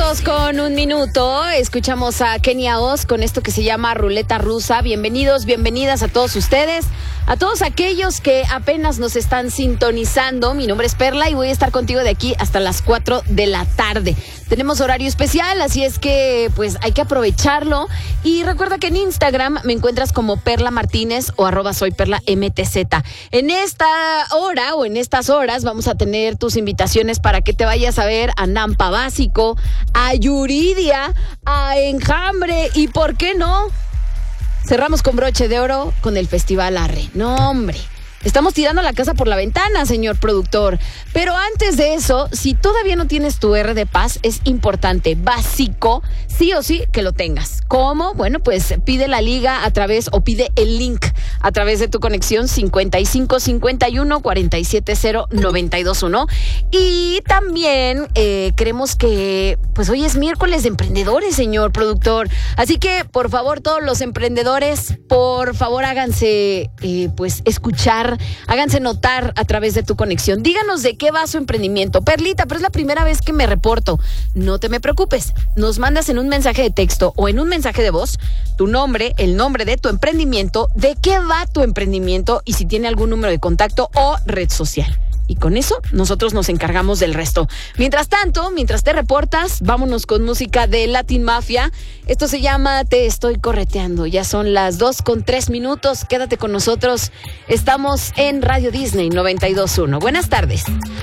2:01. Escuchamos a Kenia Oz con esto que se llama Ruleta Rusa. Bienvenidos, bienvenidas a todos ustedes, a todos aquellos que apenas nos están sintonizando. Mi nombre es Perla y voy a estar contigo de aquí hasta las 4 de la tarde. Tenemos horario especial, así es que pues hay que aprovecharlo. Y recuerda que en Instagram me encuentras como Perla Martínez o @soyperlamtz. En esta hora o en estas horas vamos a tener tus invitaciones para que te vayas a ver a Nampa Básico, a Yuridia, a Enjambre y ¿por qué no? Cerramos con broche de oro con el Festival Arre. No, hombre. Estamos tirando la casa por la ventana, señor productor. Pero antes de eso, si todavía no tienes tu R de Paz, es importante, básico, sí o sí, que lo tengas. ¿Cómo? Bueno, pues pide la liga a través, o pide el link a través de tu conexión 55 51 47 0 921. Y también queremos que, pues hoy es miércoles de emprendedores, señor productor. Así que, por favor, todos los emprendedores, por favor, háganse, pues, escuchar, háganse notar a través de tu conexión. Díganos de qué va su emprendimiento. Perlita, pero es la primera vez que me reporto. No te me preocupes. Nos mandas en un mensaje de texto o en un mensaje de voz tu nombre, el nombre de tu emprendimiento, de qué va tu emprendimiento y si tiene algún número de contacto o red social. Y con eso nosotros nos encargamos del resto. Mientras tanto, mientras te reportas, vámonos con música de Latin Mafia. Esto se llama Te Estoy Correteando. Ya son las 2:03. Quédate con nosotros. Estamos en Radio Disney 92.1. Buenas tardes.